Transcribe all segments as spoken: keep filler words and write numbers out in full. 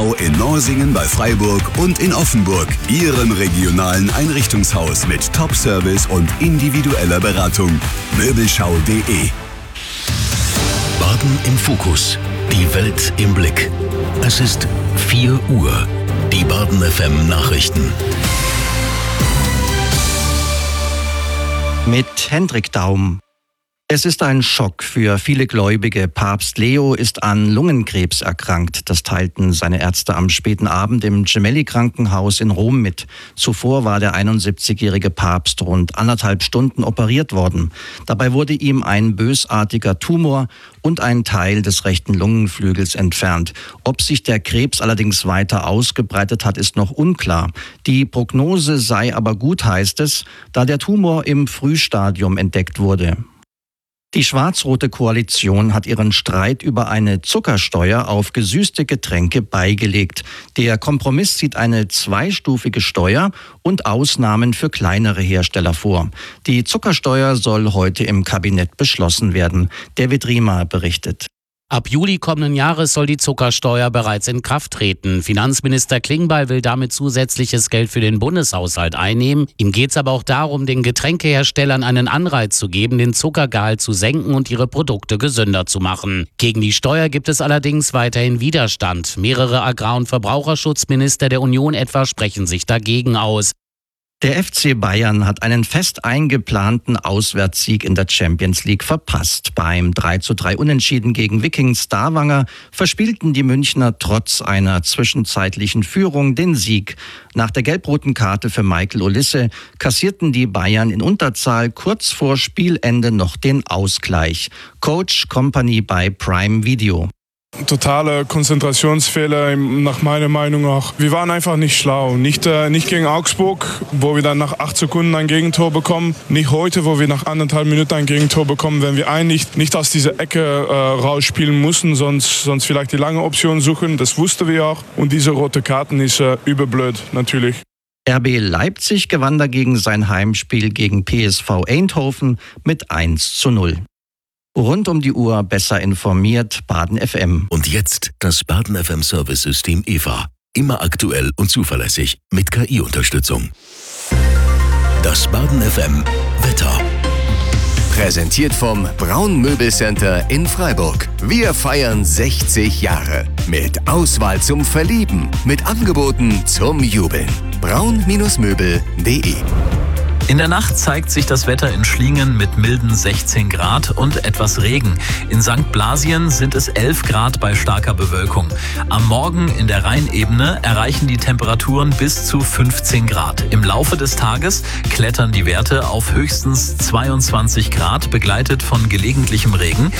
Möbelschau in Norsingen bei Freiburg und in Offenburg. Ihrem regionalen Einrichtungshaus mit Top-Service und individueller Beratung. Möbelschau punkt de. Baden im Fokus. Die Welt im Blick. Es ist vier Uhr. Die Baden F M Nachrichten. Mit Hendrik Daum. Es ist ein Schock für viele Gläubige. Papst Leo ist an Lungenkrebs erkrankt. Das teilten seine Ärzte am späten Abend im Gemelli-Krankenhaus in Rom mit. Zuvor war der einundsiebzigjährige Papst rund anderthalb Stunden operiert worden. Dabei wurde ihm ein bösartiger Tumor und ein Teil des rechten Lungenflügels entfernt. Ob sich der Krebs allerdings weiter ausgebreitet hat, ist noch unklar. Die Prognose sei aber gut, heißt es, da der Tumor im Frühstadium entdeckt wurde. Die schwarz-rote Koalition hat ihren Streit über eine Zuckersteuer auf gesüßte Getränke beigelegt. Der Kompromiss sieht eine zweistufige Steuer und Ausnahmen für kleinere Hersteller vor. Die Zuckersteuer soll heute im Kabinett beschlossen werden. David Riemer berichtet. Ab Juli kommenden Jahres soll die Zuckersteuer bereits in Kraft treten. Finanzminister Klingbeil will damit zusätzliches Geld für den Bundeshaushalt einnehmen. Ihm geht es aber auch darum, den Getränkeherstellern einen Anreiz zu geben, den Zuckergehalt zu senken und ihre Produkte gesünder zu machen. Gegen die Steuer gibt es allerdings weiterhin Widerstand. Mehrere Agrar- und Verbraucherschutzminister der Union etwa sprechen sich dagegen aus. Der F C Bayern hat einen fest eingeplanten Auswärtssieg in der Champions League verpasst. Beim drei zu drei Unentschieden gegen Wiking Stavanger verspielten die Münchner trotz einer zwischenzeitlichen Führung den Sieg. Nach der gelb-roten Karte für Michael Olise kassierten die Bayern in Unterzahl kurz vor Spielende noch den Ausgleich. Coach Company bei Prime Video. Totale Konzentrationsfehler, nach meiner Meinung auch. Wir waren einfach nicht schlau. Nicht, äh, nicht gegen Augsburg, wo wir dann nach acht Sekunden ein Gegentor bekommen. Nicht heute, wo wir nach anderthalb Minuten ein Gegentor bekommen, wenn wir eigentlich nicht aus dieser Ecke äh, rausspielen mussten, sonst, sonst vielleicht die lange Option suchen. Das wussten wir auch. Und diese rote Karten ist äh, überblöd, natürlich. R B Leipzig gewann dagegen sein Heimspiel gegen P S V Eindhoven mit eins zu null. Rund um die Uhr besser informiert, Baden F M. Und jetzt das Baden F M Service-System E V A. Immer aktuell und zuverlässig mit K I-Unterstützung. Das Baden F M Wetter. Präsentiert vom Braun Möbelcenter in Freiburg. Wir feiern sechzig Jahre. Mit Auswahl zum Verlieben. Mit Angeboten zum Jubeln. braun Möbel punkt de. In der Nacht zeigt sich das Wetter in Schlingen mit milden sechzehn Grad und etwas Regen. In Sankt Blasien sind es elf Grad bei starker Bewölkung. Am Morgen in der Rheinebene erreichen die Temperaturen bis zu fünfzehn Grad. Im Laufe des Tages klettern die Werte auf höchstens zweiundzwanzig Grad, begleitet von gelegentlichem Regen.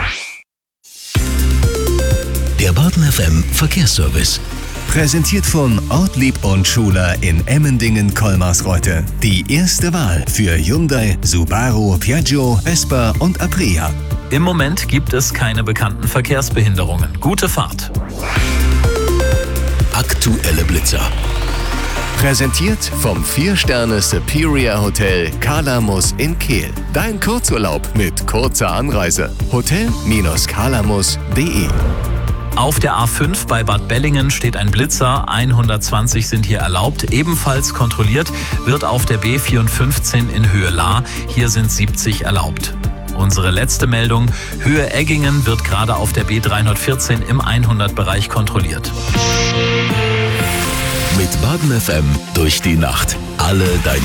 Der Baden F M Verkehrsservice. Präsentiert von Ortlieb und Schuler in Emmendingen-Kolmarsreuth. Die erste Wahl für Hyundai, Subaru, Piaggio, Vespa und Aprilia. Im Moment gibt es keine bekannten Verkehrsbehinderungen. Gute Fahrt. Aktuelle Blitzer. Präsentiert vom vier Sterne Superior Hotel Kalamus in Kehl. Dein Kurzurlaub mit kurzer Anreise. hotel Bindestrich kalamus punkt de. Auf der A fünf bei Bad Bellingen steht ein Blitzer, hundertzwanzig sind hier erlaubt. Ebenfalls kontrolliert wird auf der B vierhundertfünfzehn in Höhe Lahr, hier sind siebzig erlaubt. Unsere letzte Meldung, Höhe Eggingen wird gerade auf der B dreihundertvierzehn im hundert-Bereich kontrolliert. Mit Baden F M durch die Nacht. Alle deine